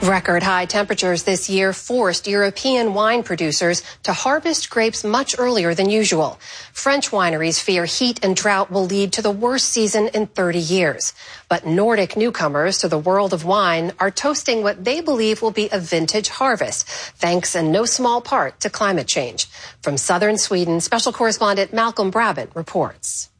Record high temperatures this year forced European wine producers to harvest grapes much earlier than usual. French wineries fear heat and drought will lead to the worst season in 30 years. But Nordic newcomers to the world of wine are toasting what they believe will be a vintage harvest, thanks in no small part to climate change. From southern Sweden, special correspondent Malcolm Brabant reports.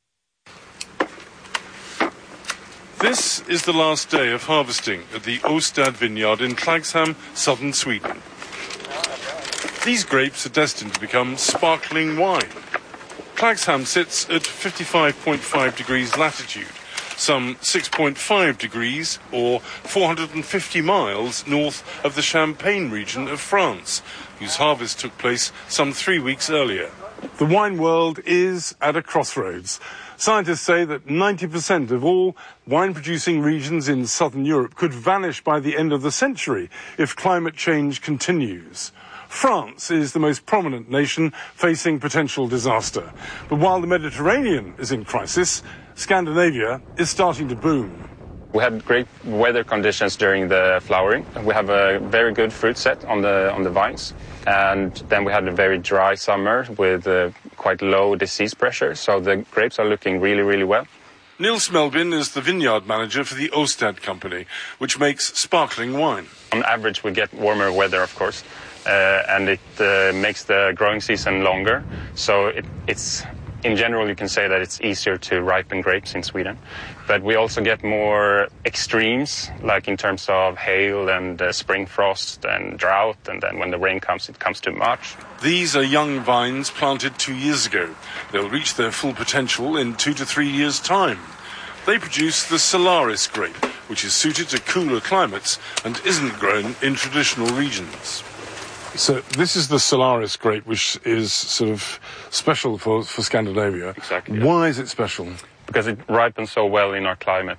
This is the last day of harvesting at the Åstad vineyard in Klagshamn, southern Sweden. These grapes are destined to become sparkling wine. Klagshamn sits at 55.5 degrees latitude, some 6.5 degrees or 450 miles north of the Champagne region of France, whose harvest took place some 3 weeks earlier. The wine world is at a crossroads. Scientists say that 90% of all wine-producing regions in southern Europe could vanish by the end of the century if climate change continues. France is the most prominent nation facing potential disaster. But while the Mediterranean is in crisis, Scandinavia is starting to boom. We had great weather conditions during the flowering. We have a very good fruit set on the vines. And then we had a very dry summer with quite low disease pressure. So the grapes are looking really, really well. Nils Melbin is the vineyard manager for the Åstad company, which makes sparkling wine. On average, we get warmer weather, of course, and it makes the growing season longer. So it's in general, you can say that it's easier to ripen grapes in Sweden. But we also get more extremes, like in terms of hail and spring frost and drought, and then when the rain comes, it comes too much. These are young vines planted 2 years ago. They'll reach their full potential in 2 to 3 years' time. They produce the Solaris grape, which is suited to cooler climates and isn't grown in traditional regions. So this is the Solaris grape, which is sort of special for Scandinavia. Exactly. Why is it special? Because it ripens so well in our climate.